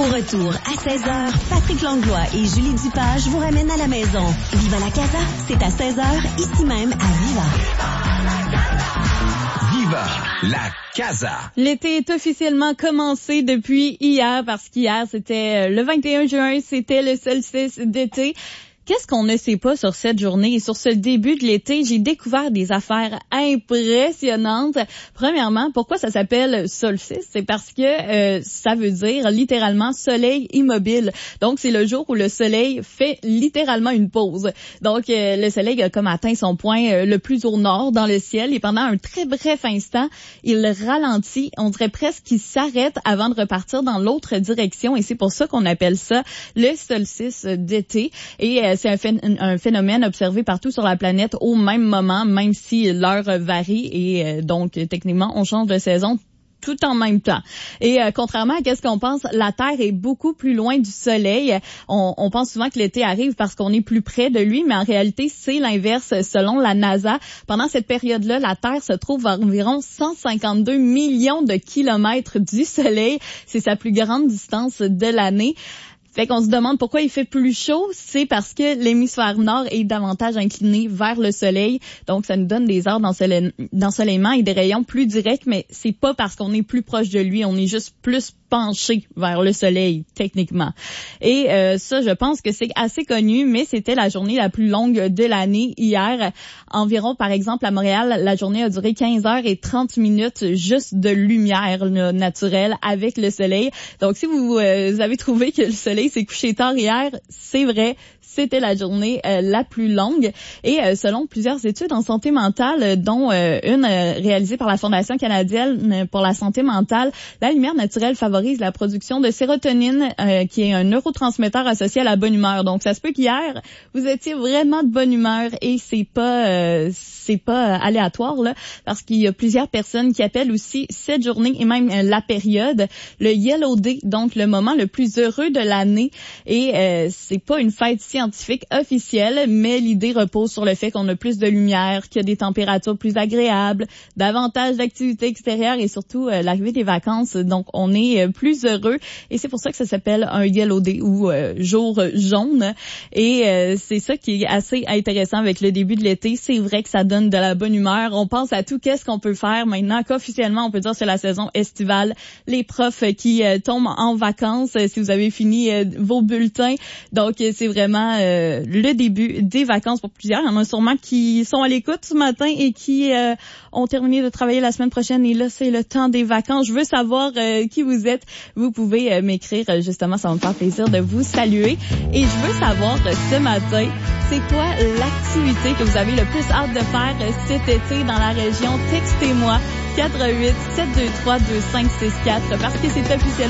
Au retour, à 16h, Patrick Langlois et Julie Dupage vous ramènent à la maison. Viva la Casa, c'est à 16h, ici même à Viva. Viva la Casa. L'été est officiellement commencé depuis hier, parce qu'hier, c'était le 21 juin, c'était le solstice d'été. Qu'est-ce qu'on ne sait pas sur cette journée et sur ce début de l'été? J'ai découvert des affaires impressionnantes. Premièrement, pourquoi ça s'appelle solstice? C'est parce que ça veut dire littéralement soleil immobile. Donc, c'est le jour où le soleil fait littéralement une pause. Donc, le soleil a comme atteint son point le plus au nord dans le ciel et pendant un très bref instant, il ralentit. On dirait presque qu'il s'arrête avant de repartir dans l'autre direction et c'est pour ça qu'on appelle ça le solstice d'été. Et c'est un phénomène observé partout sur la planète au même moment, même si l'heure varie et donc techniquement on change de saison tout en même temps. Et contrairement à ce qu'on pense, la Terre est beaucoup plus loin du Soleil. On pense souvent que l'été arrive parce qu'on est plus près de lui, mais en réalité, c'est l'inverse selon la NASA. Pendant cette période-là, la Terre se trouve à environ 152 millions de kilomètres du Soleil. C'est sa plus grande distance de l'année. Fait qu'on se demande pourquoi il fait plus chaud, c'est parce que l'hémisphère nord est davantage incliné vers le soleil, donc ça nous donne des heures d'ensoleillement et des rayons plus directs, mais c'est pas parce qu'on est plus proche de lui, on est juste plus penché vers le soleil, techniquement. Et ça, je pense que c'est assez connu, mais c'était la journée la plus longue de l'année hier. Environ, par exemple, à Montréal, la journée a duré 15h30 juste de lumière naturelle avec le soleil. Donc, si vous avez trouvé que le soleil s'est couché tard hier, c'est vrai. C'était la journée la plus longue. Et selon plusieurs études en santé mentale, dont une réalisée par la Fondation canadienne pour la santé mentale, la lumière naturelle favorise la production de sérotonine, qui est un neurotransmetteur associé à la bonne humeur. Donc, ça se peut qu'hier, vous étiez vraiment de bonne humeur et c'est pas aléatoire, là, parce qu'il y a plusieurs personnes qui appellent aussi cette journée et même la période le Yellow Day, donc le moment le plus heureux de l'année. Et c'est pas une fête scientifique officielle, mais l'idée repose sur le fait qu'on a plus de lumière, qu'il y a des températures plus agréables, davantage d'activités extérieures et surtout l'arrivée des vacances. Donc, on est plus heureux et c'est pour ça que ça s'appelle un Yellow Day ou jour jaune. Et c'est ça qui est assez intéressant avec le début de l'été. C'est vrai que ça donne de la bonne humeur. On pense à tout qu'est-ce qu'on peut faire maintenant qu'officiellement on peut dire que c'est la saison estivale. Les profs qui tombent en vacances si vous avez fini vos bulletins. Donc, c'est vraiment le début des vacances pour plusieurs. Il y en a sûrement qui sont à l'écoute ce matin et qui ont terminé de travailler la semaine prochaine. Et là, c'est le temps des vacances. Je veux savoir qui vous êtes. Vous pouvez m'écrire, justement, ça va me faire plaisir de vous saluer. Et je veux savoir ce matin, c'est quoi l'activité que vous avez le plus hâte de faire cet été dans la région? Textez-moi 88 723 2564 parce que c'est officiellement